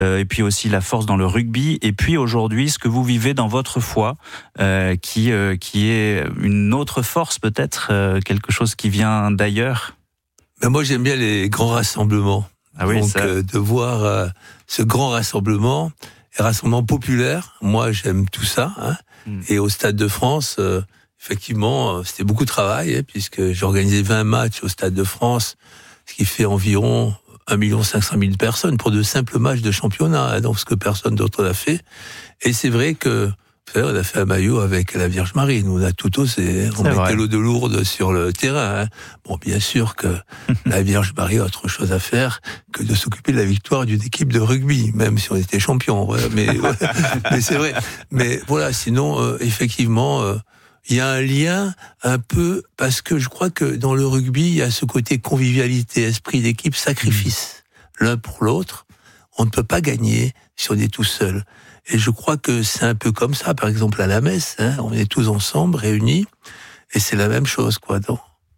et puis aussi la force dans le rugby, et puis aujourd'hui ce que vous vivez dans votre foi, qui est une autre force peut-être, quelque chose qui vient d'ailleurs. Ben moi j'aime bien les grands rassemblements. Ah oui, donc de voir ce grand rassemblement, un rassemblement populaire, moi j'aime tout ça. Et au Stade de France, effectivement, c'était beaucoup de travail, puisque j'ai organisé 20 matchs au Stade de France, ce qui fait environ 1 500 000 personnes pour de simples matchs de championnat, donc ce que personne d'autre n'a fait. Et c'est vrai que on a fait un maillot avec la Vierge Marie. Nous, on a tout osé. On mettait l'eau de Lourdes sur le terrain. Bon, bien sûr que la Vierge Marie a autre chose à faire que de s'occuper de la victoire d'une équipe de rugby, même si on était champion. Voilà. Mais c'est vrai. Mais voilà, sinon, effectivement, il y a un lien un peu, parce que je crois que dans le rugby, il y a ce côté convivialité, esprit d'équipe, sacrifice. L'un pour l'autre. On ne peut pas gagner si on est tout seul. Et je crois que c'est un peu comme ça, par exemple à la messe, on est tous ensemble, réunis, et c'est la même chose, quoi. Donc.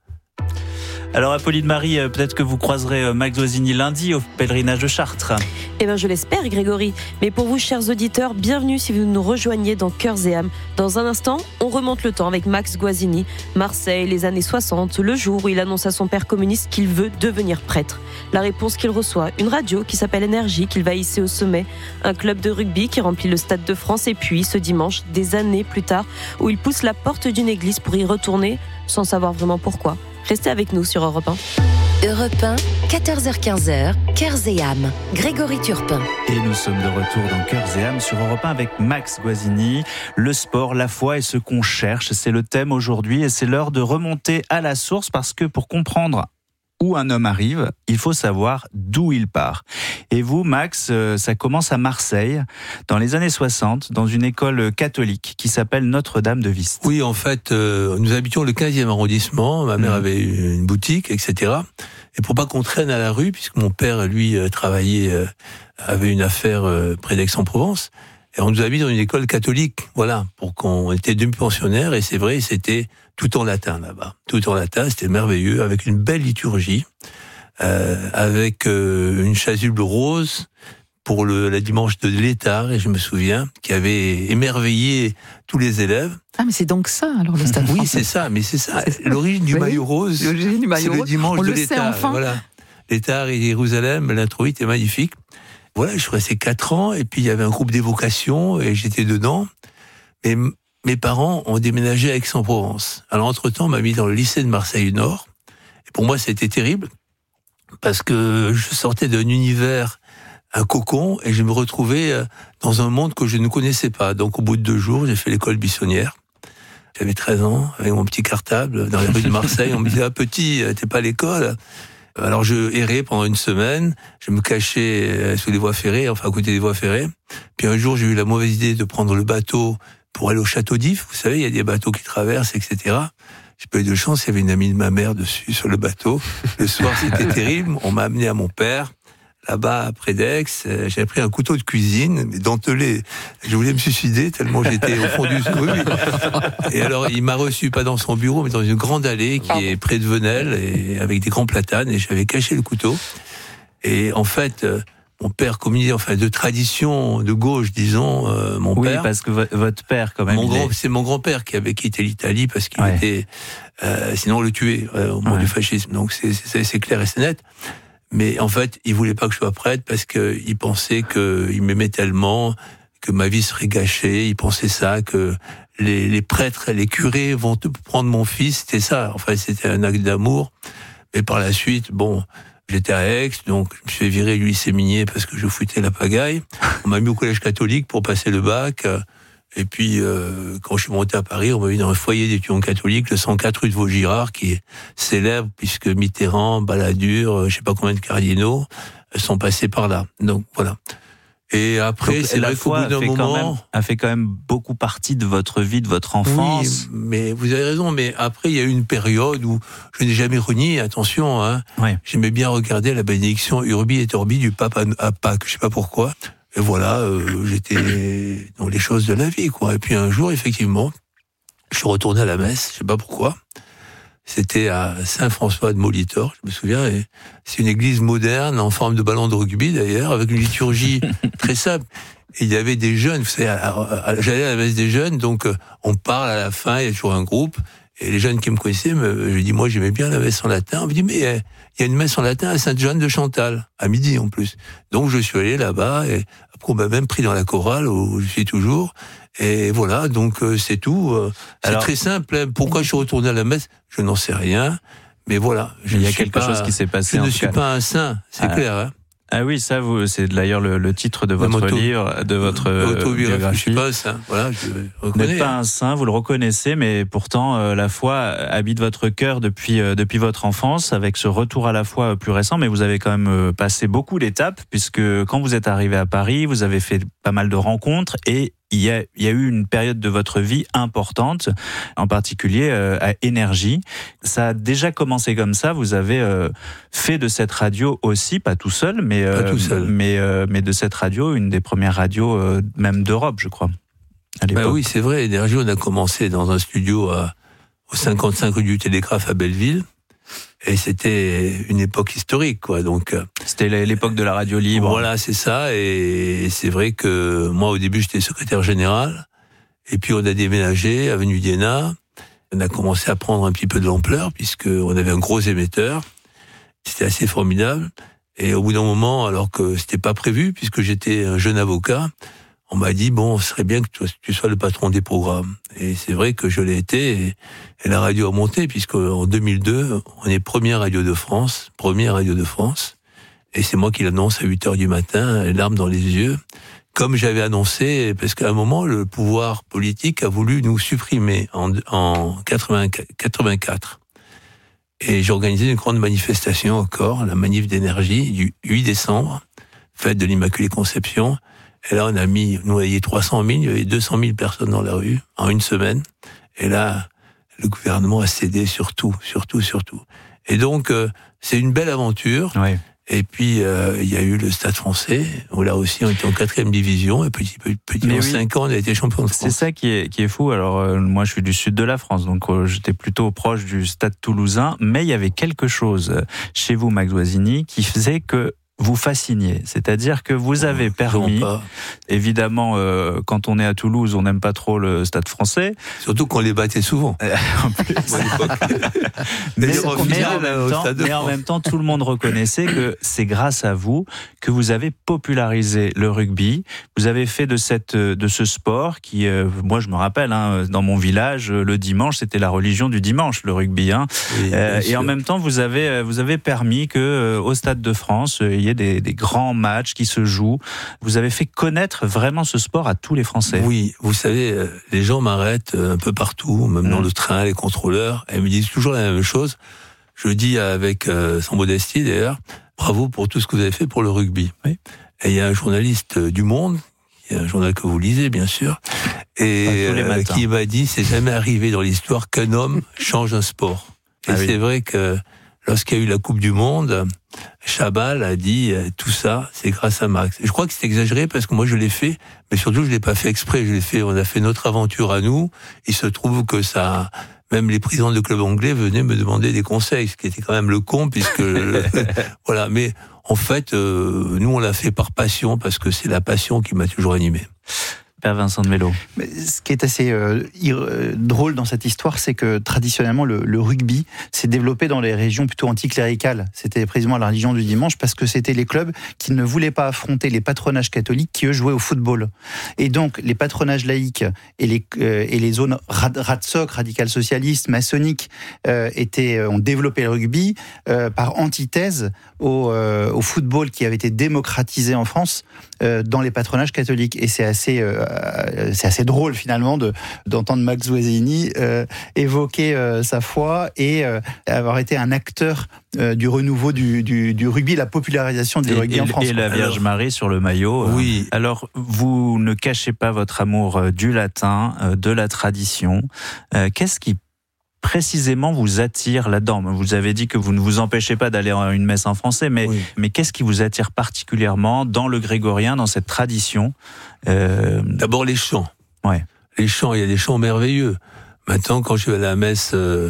Alors Apolline Marie, peut-être que vous croiserez Max Guazzini lundi au pèlerinage de Chartres. Eh bien je l'espère Grégory. Mais pour vous chers auditeurs, bienvenue si vous nous rejoignez dans Cœurs et âmes. Dans un instant, on remonte le temps avec Max Guazzini. Marseille, les années 60, le jour où il annonce à son père communiste qu'il veut devenir prêtre. La réponse qu'il reçoit, une radio qui s'appelle Énergie qu'il va hisser au sommet, un club de rugby qui remplit le Stade de France et puis ce dimanche, des années plus tard, où il pousse la porte d'une église pour y retourner sans savoir vraiment pourquoi. Restez avec nous sur Europe 1. Europe 1, 14h-15h, Cœurs et âmes, Grégory Turpin. Et nous sommes de retour dans Cœurs et âmes sur Europe 1 avec Max Guazzini. Le sport, la foi et ce qu'on cherche, c'est le thème aujourd'hui et c'est l'heure de remonter à la source parce que pour comprendre où un homme arrive, il faut savoir d'où il part. Et vous, Max, ça commence à Marseille, dans les années 60, dans une école catholique qui s'appelle Notre-Dame de Vist. Oui, en fait, nous habitions le 15e arrondissement, ma mère avait une boutique, etc. Et pour pas qu'on traîne à la rue, puisque mon père, lui, travaillait, avait une affaire près d'Aix-en-Provence, et on nous a mis dans une école catholique, voilà, pour qu'on était demi-pensionnaires, et c'est vrai, c'était tout en latin là-bas. Tout en latin, c'était merveilleux, avec une belle liturgie, avec une chasuble rose pour la dimanche de l'Étard, et je me souviens, qui avait émerveillé tous les élèves. Ah, mais c'est donc ça, alors, le Stade français. Oui, c'est ça, mais c'est ça. L'origine du maillot rose, l'origine du maillot c'est le rose, dimanche on de le l'Étard. sait enfin. Voilà. L'Étard et Jérusalem, l'introïte est magnifique. Voilà, je suis resté 4 ans, et puis il y avait un groupe d'évocation, et j'étais dedans. Et mes parents ont déménagé à Aix-en-Provence. Alors, entre-temps, on m'a mis dans le lycée de Marseille-Nord. Et pour moi, c'était terrible, parce que je sortais d'un univers, un cocon, et je me retrouvais dans un monde que je ne connaissais pas. Donc, au bout de 2 jours, j'ai fait l'école buissonnière. J'avais 13 ans, avec mon petit cartable, dans les rues de Marseille. On me disait, petit, t'es pas à l'école? Alors je errais pendant 1 semaine, je me cachais sous les voies ferrées, enfin à côté des voies ferrées. Puis un jour, j'ai eu la mauvaise idée de prendre le bateau pour aller au château d'If. Vous savez, il y a des bateaux qui traversent, etc. J'ai pas eu de chance, il y avait une amie de ma mère dessus, sur le bateau. Le soir, c'était terrible. On m'a amené à mon père, là-bas, près d'Aix. J'avais pris un couteau de cuisine, mais dentelé. Je voulais me suicider tellement j'étais au fond du... Oui. Et alors, il m'a reçu, pas dans son bureau, mais dans une grande allée qui est près de Venelle, et avec des grands platanes, et j'avais caché le couteau. Et en fait, mon père, comme il dit, enfin, de tradition de gauche, disons, mon père... Oui, parce que votre père, quand même... C'est mon grand-père qui avait quitté l'Italie, parce qu'il était... sinon, on le tuait au moment du fascisme. Donc, c'est clair et c'est net. Mais en fait, il voulait pas que je sois prêtre parce que il pensait que il m'aimait tellement que ma vie serait gâchée. Il pensait ça, que les prêtres, les curés vont prendre mon fils. C'était ça. Enfin, c'était un acte d'amour. Mais par la suite, bon, j'étais à Aix, donc je me suis fait virer du lycée minier parce que je foutais la pagaille. On m'a mis au collège catholique pour passer le bac. Et puis, quand je suis monté à Paris, on m'a mis dans un foyer d'étudiants catholiques, le 104 rue de Vaugirard, qui est célèbre, puisque Mitterrand, Balladur, je sais pas combien de cardinaux sont passés par là. Donc, voilà. Et après, donc, c'est vrai qu'au bout d'un moment... a fait quand même beaucoup partie de votre vie, de votre enfance. Oui, mais vous avez raison, mais après, il y a eu une période où je n'ai jamais renié, attention, J'aimais bien regarder la bénédiction Urbi et Orbi du pape à Pâques, je sais pas pourquoi. Et voilà, j'étais dans les choses de la vie, quoi. Et puis un jour, effectivement, je suis retourné à la messe, je sais pas pourquoi. C'était à Saint-François de Molitor, je me souviens. Et c'est une église moderne en forme de ballon de rugby d'ailleurs, avec une liturgie très simple. Et il y avait des jeunes, vous savez, j'allais à la messe des jeunes, donc on parle à la fin, il y a toujours un groupe. Et les jeunes qui me connaissaient, je dis, moi j'aimais bien la messe en latin. On me dit, mais il y a une messe en latin à Sainte-Jeanne de Chantal, à midi en plus. Donc je suis allé là-bas, et après on m'a même pris dans la chorale, où je suis toujours. Et voilà, donc c'est tout. C'est très simple. Pourquoi je suis retourné à la messe, je n'en sais rien. Mais voilà. Il y a quelque chose qui s'est passé. Je ne suis pas un saint, c'est clair. Hein. Ah oui, ça, c'est d'ailleurs le titre de votre livre, de votre autobiographie. Je suis pas un saint, voilà, je reconnais. Vous n'êtes pas un saint, vous le reconnaissez, mais pourtant la foi habite votre cœur depuis votre enfance, avec ce retour à la foi plus récent. Mais vous avez quand même passé beaucoup d'étapes, puisque quand vous êtes arrivé à Paris, vous avez fait pas mal de rencontres et il y a eu une période de votre vie importante, en particulier à Énergie. Ça a déjà commencé comme ça. Vous avez fait de cette radio aussi, pas tout seul, mais de cette radio une des premières radios même d'Europe, je crois. À l'époque. Oui, c'est vrai. Énergie, on a commencé dans un studio au 55 rue du Télégraphe à Belleville. Et c'était une époque historique, quoi. Donc c'était l'époque de la radio libre. Voilà, c'est ça. Et c'est vrai que moi, au début, j'étais secrétaire général. Et puis on a déménagé, avenue d'Iéna. On a commencé à prendre un petit peu de l'ampleur puisque on avait un gros émetteur. C'était assez formidable. Et au bout d'un moment, alors que c'était pas prévu, puisque j'étais un jeune avocat, on m'a dit, bon, ce serait bien que tu sois le patron des programmes. Et c'est vrai que je l'ai été, et la radio a monté, puisque en 2002, on est première radio de France, et c'est moi qui l'annonce à 8h du matin, les larmes dans les yeux, comme j'avais annoncé, parce qu'à un moment, le pouvoir politique a voulu nous supprimer en 84. Et j'ai organisé une grande manifestation encore, la manif d'énergie, du 8 décembre, fête de l'Immaculée Conception. Et là, nous, il y avait 300 000, il y avait 200 000 personnes dans la rue, en une semaine. Et là, le gouvernement a cédé sur tout. Et donc, c'est une belle aventure. Oui. Et puis, il y a eu le Stade Français, où là aussi, on était en 4e division, et petit, en 5 ans, on a été champion de France. C'est ça qui est fou. Alors, moi, je suis du sud de la France, donc j'étais plutôt proche du Stade Toulousain, mais il y avait quelque chose chez vous, Max Guazzini, qui faisait que vous fasciniez, c'est-à-dire que vous avez permis, évidemment, quand on est à Toulouse, on n'aime pas trop le Stade Français. Surtout qu'on les battait souvent. En plus. mais en même temps, tout le monde reconnaissait que c'est grâce à vous que vous avez popularisé le rugby. Vous avez fait de ce sport qui, moi je me rappelle, dans mon village, le dimanche, c'était la religion du dimanche, le rugby. Oui, et en même temps, vous avez permis que au Stade de France, il y ait des grands matchs qui se jouent. Vous avez fait connaître vraiment ce sport à tous les Français. Oui, vous savez, les gens m'arrêtent un peu partout, même dans le train, les contrôleurs, et ils me disent toujours la même chose. Je dis avec, sans modestie d'ailleurs, bravo pour tout ce que vous avez fait pour le rugby. Oui. Et il y a un journaliste du Monde, il y a un journal que vous lisez bien sûr, et qui m'a dit, c'est jamais arrivé dans l'histoire qu'un homme change un sport. Et c'est vrai que lorsqu'il y a eu la Coupe du Monde, Chabal a dit tout ça, c'est grâce à Max. Je crois que c'est exagéré parce que moi je l'ai fait, mais surtout je l'ai pas fait exprès. On a fait notre aventure à nous. Il se trouve que ça, même les présidents de clubs anglais venaient me demander des conseils, ce qui était quand même le con puisque voilà. Mais en fait, nous on l'a fait par passion parce que c'est la passion qui m'a toujours animé. Père Vincent de Mello. Ce qui est assez drôle dans cette histoire, c'est que traditionnellement, le rugby s'est développé dans les régions plutôt anticléricales. C'était précisément la religion du dimanche parce que c'était les clubs qui ne voulaient pas affronter les patronages catholiques qui, eux, jouaient au football. Et donc, les patronages laïcs et les zones RADSOC, radicales socialistes, maçonniques, ont développé le rugby par antithèse au football qui avait été démocratisé en France dans les patronages catholiques. Et c'est assez drôle finalement d'entendre Max Guazzini évoquer sa foi et avoir été un acteur du renouveau du rugby, la popularisation du rugby en France. Et la Vierge Marie sur le maillot. Oui. Alors, vous ne cachez pas votre amour du latin, de la tradition. Qu'est-ce qui précisément vous attire là-dedans? Vous avez dit que vous ne vous empêchez pas d'aller à une messe en français, mais qu'est-ce qui vous attire particulièrement dans le grégorien, dans cette tradition? D'abord les chants. Ouais. Les chants, il y a des chants merveilleux. Maintenant, quand je vais à la messe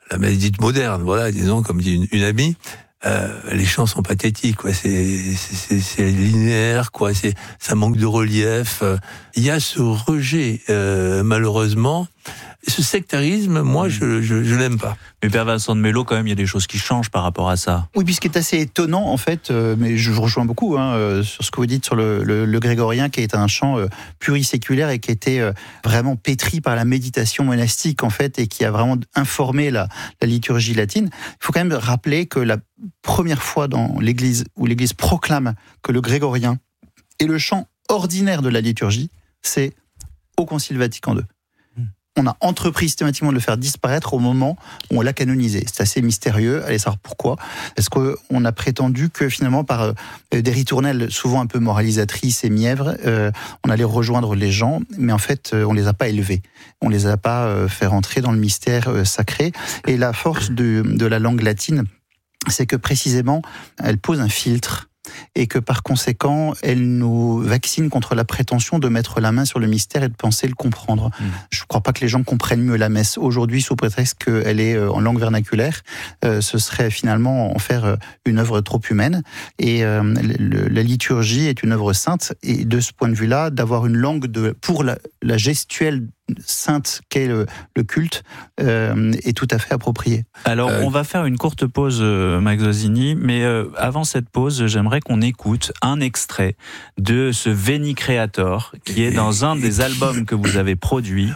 la messe dite moderne, voilà, disons, comme dit une amie. Les chants sont pathétiques, quoi. C'est linéaire, quoi. Ça manque de relief. Il y a ce rejet, malheureusement. Ce sectarisme, moi, je l'aime pas. Mais Père Vincent de Mello, quand même, il y a des choses qui changent par rapport à ça. Oui, puis ce qui est assez étonnant, en fait, mais je vous rejoins beaucoup sur ce que vous dites sur le grégorien, qui est un chant pluriséculaire et qui était vraiment pétri par la méditation monastique, en fait, et qui a vraiment informé la liturgie latine. Il faut quand même rappeler que la première fois dans l'Église, où l'Église proclame que le grégorien est le chant ordinaire de la liturgie, c'est au Concile Vatican II. On a entrepris systématiquement de le faire disparaître au moment où on l'a canonisé. C'est assez mystérieux. Allez savoir pourquoi. Parce qu'on a prétendu que finalement, par des ritournelles souvent un peu moralisatrices et mièvres, on allait rejoindre les gens, mais en fait, on les a pas élevés. On les a pas fait rentrer dans le mystère sacré. Et la force de la langue latine, c'est que précisément, elle pose un filtre. Et que par conséquent, elle nous vaccine contre la prétention de mettre la main sur le mystère et de penser le comprendre. Je ne crois pas que les gens comprennent mieux la messe aujourd'hui sous prétexte qu'elle est en langue vernaculaire. Ce serait finalement en faire une œuvre trop humaine. Et la liturgie est une œuvre sainte. Et de ce point de vue-là, d'avoir une langue pour la gestuelle sainte qu'est le culte est tout à fait approprié. Alors, on va faire une courte pause, Max Guazzini, mais avant cette pause, j'aimerais qu'on écoute un extrait de ce Veni Creator, qui est dans un des albums que vous avez produits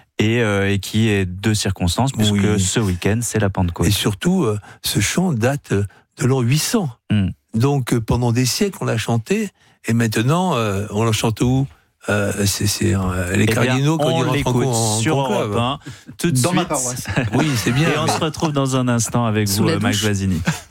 et qui est de circonstance, puisque ce week-end, c'est la Pentecôte. Et surtout, ce chant date de l'an 800. Donc, pendant des siècles, on l'a chanté, et maintenant, on le chante où ? C'est les cardinaux quand ils rentrent en sur Europe 1 tout de dans suite. Ma paroisse. Oui, c'est bien. Et on se retrouve dans un instant avec vous, Max Guazzini.